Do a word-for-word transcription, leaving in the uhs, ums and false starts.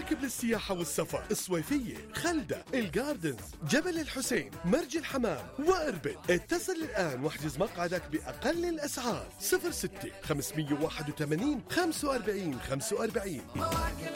مراكب للسياحة والسفر، الصويفية، خلدة، الجاردنز، جبل الحسين، مرج الحمام وإربد. اتصل الآن واحجز مقعدك بأقل الأسعار. صفر ستة خمسمية وواحد وثمانين خمسة وأربعين خمسة وأربعين.